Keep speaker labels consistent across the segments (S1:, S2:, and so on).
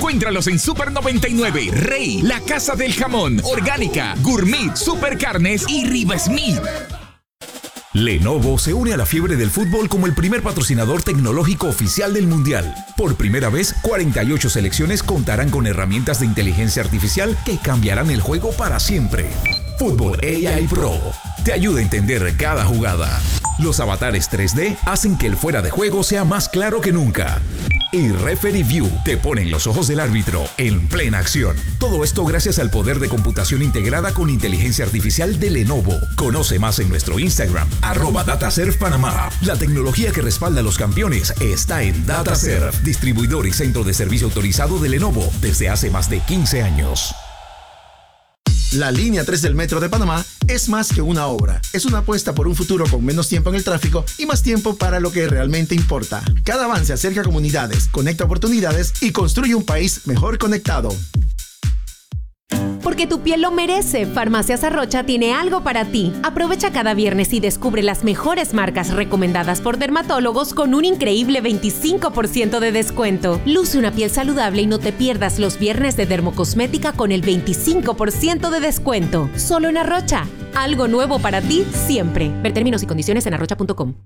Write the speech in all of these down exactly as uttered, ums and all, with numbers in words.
S1: Encuéntralos en Super noventa y nueve, Rey, La Casa del Jamón, Orgánica, Gourmet, Super Carnes y Riva Smith.
S2: Lenovo se une a la fiebre del fútbol como el primer patrocinador tecnológico oficial del Mundial. Por primera vez, cuarenta y ocho selecciones contarán con herramientas de inteligencia artificial que cambiarán el juego para siempre. Fútbol A I Pro te ayuda a entender cada jugada. Los avatares tres D hacen que el fuera de juego sea más claro que nunca. Y Referee View te pone en los ojos del árbitro en plena acción. Todo esto gracias al poder de computación integrada con inteligencia artificial de Lenovo. Conoce más en nuestro Instagram, arroba DataServe Panamá. La tecnología que respalda a los campeones está en DataServe, distribuidor y centro de servicio autorizado de Lenovo desde hace más de quince años.
S3: La línea tres del Metro de Panamá es más que una obra. Es una apuesta por un futuro con menos tiempo en el tráfico y más tiempo para lo que realmente importa. Cada avance acerca comunidades, conecta oportunidades y construye un país mejor conectado.
S4: Porque tu piel lo merece, Farmacias Arrocha tiene algo para ti. Aprovecha cada viernes y descubre las mejores marcas recomendadas por dermatólogos con un increíble veinticinco por ciento de descuento. Luce una piel saludable y no te pierdas los viernes de dermocosmética con el veinticinco por ciento de descuento. Solo en Arrocha. Algo nuevo para ti siempre. Ver términos y condiciones en arrocha punto com.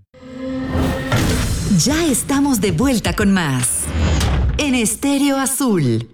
S5: Ya estamos de vuelta con más. En Estéreo Azul.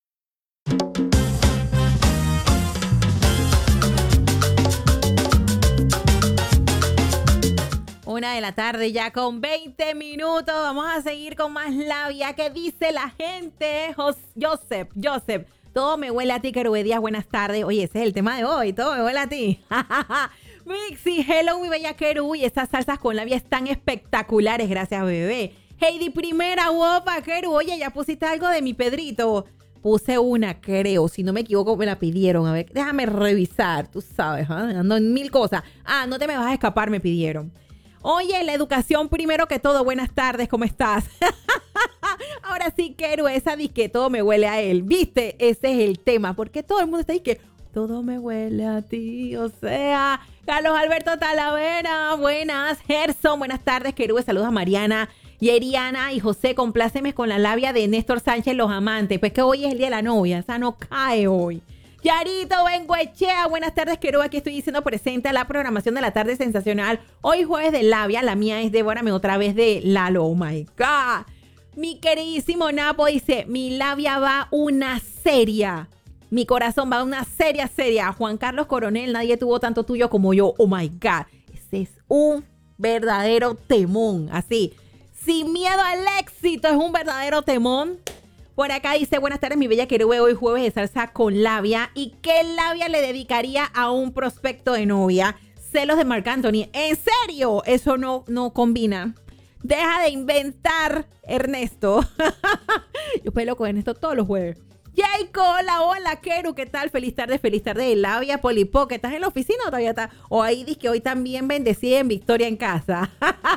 S6: Una de la tarde ya con veinte minutos. Vamos a seguir con más labia. ¿Qué dice la gente? Jos- Joseph, Joseph. Todo me huele a ti, Querubé Díaz. Buenas tardes. Oye, ese es el tema de hoy. Todo me huele a ti. Mixi, hello, mi bella Querú. Y estas salsas con labia están espectaculares. Gracias, bebé. Heidi, primera guapa, Querú. Oye, ya pusiste algo de mi Pedrito. Puse una, creo. Si no me equivoco, me la pidieron. A ver, déjame revisar. Tú sabes, ¿eh? Ando en mil cosas. Ah, no te me vas a escapar, me pidieron. Oye, la educación primero que todo. Buenas tardes, ¿cómo estás? Ahora sí, Quero, esa disque todo me huele a él. ¿Viste? Ese es el tema. Porque todo el mundo está ahí que todo me huele a ti. O sea, Carlos Alberto Talavera, buenas. Gerson, buenas tardes, Quero. Saludos a Mariana y Eriana y José. Compláceme con la labia de Néstor Sánchez, los amantes. Pues que hoy es el día de la novia. O sea, no cae hoy. Yarito Benguechea, buenas tardes, Quero. Aquí estoy diciendo presente a la programación de la tarde sensacional. Hoy jueves de labia, la mía es Devórame otra vez de Lalo. Oh my God. Mi queridísimo Napo dice, mi labia va una seria. Mi corazón va una seria, seria. Juan Carlos Coronel, nadie tuvo tanto tuyo como yo. Oh my God. Ese es un verdadero temón. Así, sin miedo al éxito, es un verdadero temón. Por acá dice, buenas tardes, mi bella Querube, hoy jueves de salsa con labia. ¿Y qué labia le dedicaría a un prospecto de novia? Celos de Marc Anthony. ¿En serio? Eso no, no combina. Deja de inventar, Ernesto. Yo pelo con Ernesto todos los jueves. Jayco, hola, hola, Keru, ¿qué tal? Feliz tarde, feliz tarde de labia, Polipo. ¿Que estás en la oficina o todavía estás? O ahí dice que hoy también bendecida en Victoria en casa.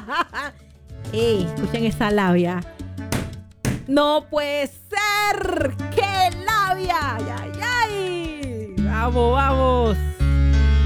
S6: Ey, escuchen esa labia. ¡No puede ser! ¡Qué labia! ¡Ay, ay, ay! ¡Vamos, vamos!